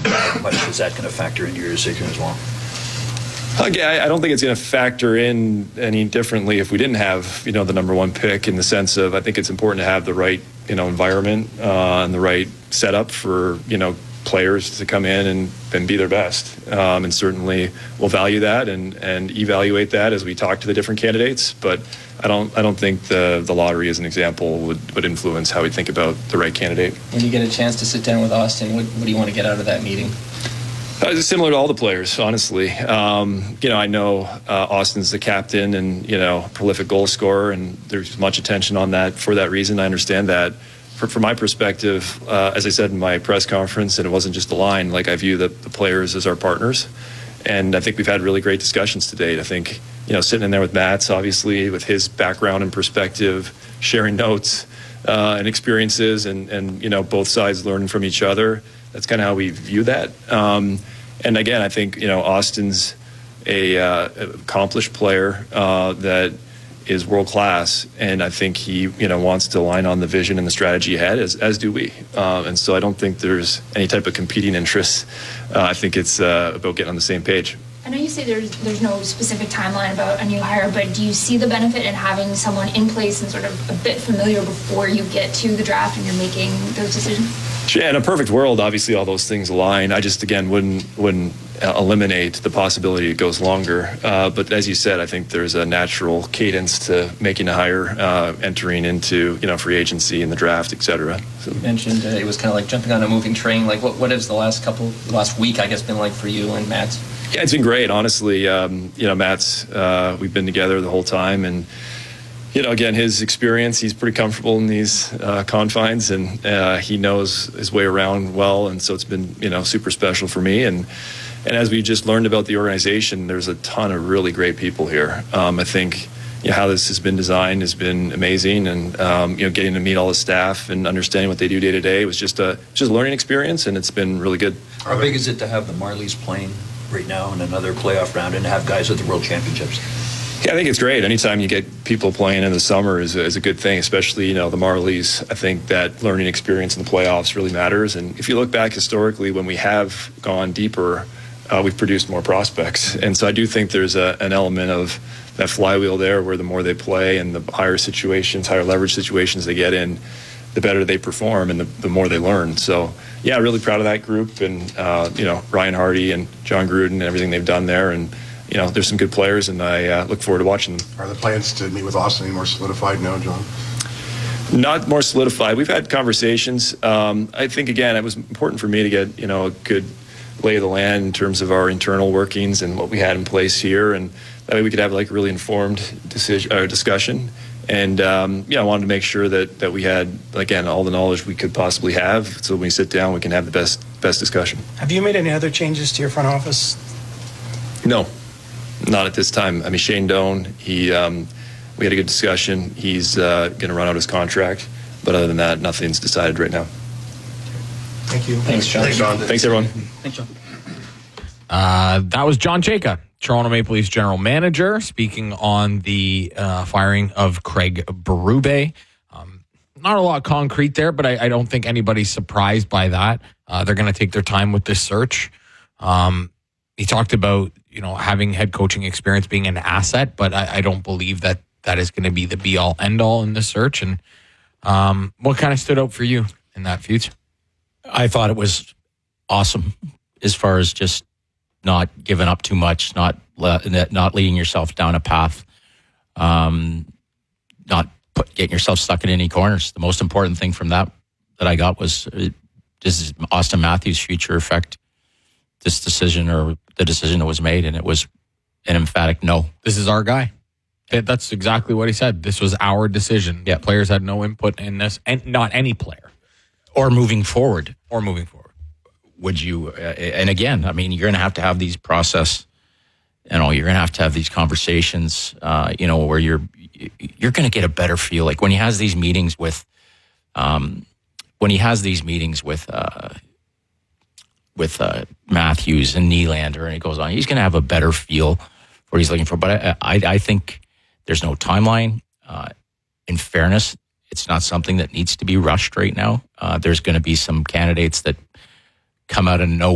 How much is that going to factor into your decision as well? Again, I don't think it's going to factor in any differently if we didn't have, the number one pick, in the sense of, I think it's important to have the right, environment and the right setup for, players to come in and be their best. And certainly we'll value that and evaluate that as we talk to the different candidates. But I don't think the lottery, as an example, would influence how we think about the right candidate. When you get a chance to sit down with Austin, what do you want to get out of that meeting? Similar to all the players, honestly. I know Austin's the captain and, prolific goal scorer, and there's much attention on that for that reason. I understand that. From my perspective, as I said in my press conference, and it wasn't just a line, I view the players as our partners. And I think we've had really great discussions to date. I think, sitting in there with Matt's, obviously, with his background and perspective, sharing notes and experiences and both sides learning from each other. That's kind of how we view that. And again, I think, Austin's a accomplished player that is world class, and I think he wants to align on the vision and the strategy ahead, as do we. And so I don't think there's any type of competing interests. I think it's about getting on the same page. I know you say there's no specific timeline about a new hire, but do you see the benefit in having someone in place and sort of a bit familiar before you get to the draft and you're making those decisions? Yeah, in a perfect world, obviously all those things align. I just, again, wouldn't eliminate the possibility it goes longer. But as you said, I think there's a natural cadence to making a hire, entering into, free agency and the draft, et cetera. So. You mentioned it was kind of like jumping on a moving train. What has the last week, I guess, been like for you and Matt? Yeah, it's been great, honestly. Matt's, we've been together the whole time, and again, his experience, he's pretty comfortable in these confines, and he knows his way around well, and so it's been, super special for me. And as we just learned about the organization, there's a ton of really great people here. I think how this has been designed has been amazing, and getting to meet all the staff and understanding what they do day to day was just a learning experience, and it's been really good. How big is it to have the Marlies playing right now in another playoff round and have guys at the World Championships? Yeah, I think it's great. Anytime you get people playing in the summer is a good thing, especially, the Marlies. I think that learning experience in the playoffs really matters. And if you look back historically, when we have gone deeper, we've produced more prospects. And so I do think there's an element of that flywheel there where the more they play and the higher leverage situations they get in, the better they perform and the more they learn. So, yeah, really proud of that group and, Ryan Hardy and John Gruden and everything they've done there. And, there's some good players, and I look forward to watching them. Are the plans to meet with Austin any more solidified now, John? Not more solidified. We've had conversations. I think, again, it was important for me to get, a good lay of the land in terms of our internal workings and what we had in place here. And that way we could have a really informed discussion. And, I wanted to make sure that we had, again, all the knowledge we could possibly have. So when we sit down, we can have the best discussion. Have you made any other changes to your front office? No. Not at this time. I mean, Shane Doan, we had a good discussion. He's going to run out his contract. But other than that, nothing's decided right now. Thank you. Thanks, John. Thanks, John. Thanks, everyone. Thanks, John. That was John Chayka, Toronto Maple Leafs general manager, speaking on the firing of Craig Berube. Not a lot concrete there, but I don't think anybody's surprised by that. They're going to take their time with this search. He talked about having head coaching experience being an asset, but I don't believe that is going to be the be-all, end-all in this search. And what kind of stood out for you in that, Fuchs? I thought it was awesome as far as just not giving up too much, not leading yourself down a path, not getting yourself stuck in any corners. The most important thing from that I got was, does Austin Matthews' future affect this decision or the decision that was made? And it was an emphatic no. This is our guy. That's exactly what he said. This was our decision. Yeah. Players had no input in this, and not any player. Or moving forward. Would you, and again, I mean, you're going to have these process, you're going to have these conversations, where you're going to get a better feel. Like when he has these meetings with Matthews and Nylander, and he goes on, he's going to have a better feel for what he's looking for. But I think there's no timeline. In fairness, it's not something that needs to be rushed right now. There's going to be some candidates that come out of nowhere